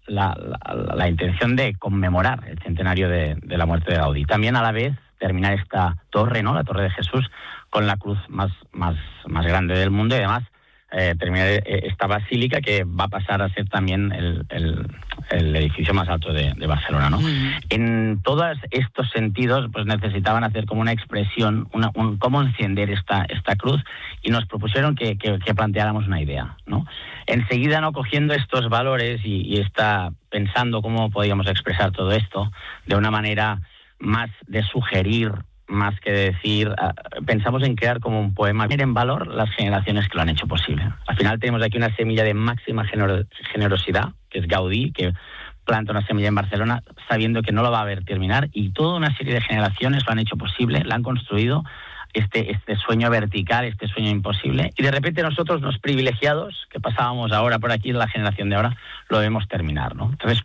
la intención de conmemorar el centenario de la muerte de Gaudí. También a la vez terminar esta torre, ¿no? La Torre de Jesús, con la cruz más grande del mundo, y además terminar esta basílica que va a pasar a ser también el edificio más alto de Barcelona, ¿no? En todos estos sentidos, pues necesitaban hacer como una expresión, cómo encender esta cruz, y nos propusieron que planteáramos una idea, ¿no? Enseguida, ¿no?, cogiendo estos valores y pensando cómo podíamos expresar todo esto de una manera más de sugerir, más que decir, pensamos en crear como un poema, poner en valor las generaciones que lo han hecho posible. Al final tenemos aquí una semilla de máxima generosidad, que es Gaudí, que planta una semilla en Barcelona sabiendo que no lo va a ver terminar, y toda una serie de generaciones lo han hecho posible, lo han construido, este sueño vertical, este sueño imposible, y de repente nosotros, los privilegiados, que pasábamos ahora por aquí, la generación de ahora, lo vemos terminar, ¿no? Entonces,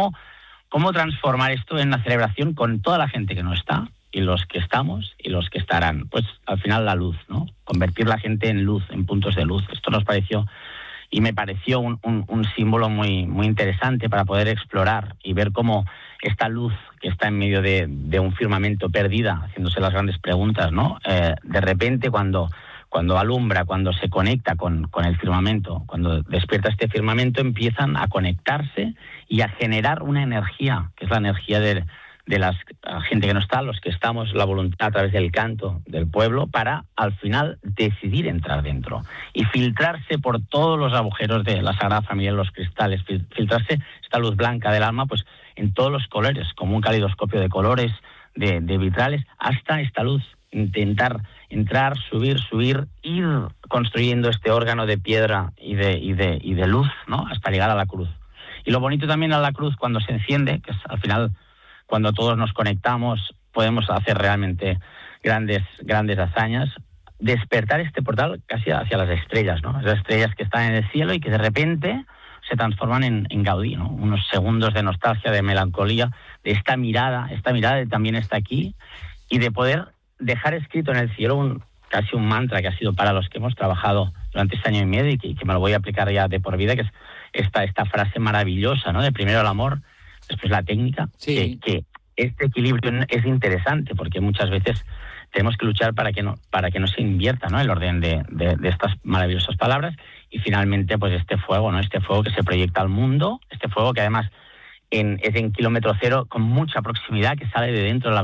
¿cómo transformar esto en una celebración con toda la gente que no está, y los que estamos y los que estarán? Pues al final la luz, ¿no? Convertir la gente en luz, en puntos de luz. Esto nos pareció, y me pareció un símbolo muy, muy interesante para poder explorar y ver cómo esta luz que está en medio de un firmamento perdida, haciéndose las grandes preguntas, ¿no? De repente cuando alumbra, cuando se conecta con el firmamento, cuando despierta este firmamento, empiezan a conectarse y a generar una energía, que es la energía de la gente que no está, los que estamos, la voluntad a través del canto del pueblo, para al final decidir entrar dentro y filtrarse por todos los agujeros de la Sagrada Familia, los cristales, filtrarse esta luz blanca del alma, pues en todos los colores, como un calidoscopio de colores, de vitrales, hasta esta luz, intentar entrar, subir, ir construyendo este órgano de piedra y de luz, ¿no?, hasta llegar a la cruz. Y lo bonito también a la cruz, cuando se enciende, que es al final cuando todos nos conectamos, podemos hacer realmente grandes hazañas, despertar este portal casi hacia las estrellas, ¿no? Las estrellas que están en el cielo y que de repente se transforman en Gaudí, ¿no? Unos segundos de nostalgia, de melancolía, de esta mirada también está aquí, y de poder dejar escrito en el cielo casi un mantra que ha sido para los que hemos trabajado durante este año y medio, y que me lo voy a aplicar ya de por vida, que es esta frase maravillosa, ¿no? De primero el amor, después la técnica. Sí. Que este equilibrio es interesante, porque muchas veces tenemos que luchar para que no se invierta, ¿no?, el orden de estas maravillosas palabras, y finalmente pues este fuego, ¿no?, este fuego que se proyecta al mundo, este fuego que además es en kilómetro cero, con mucha proximidad, que sale de dentro de la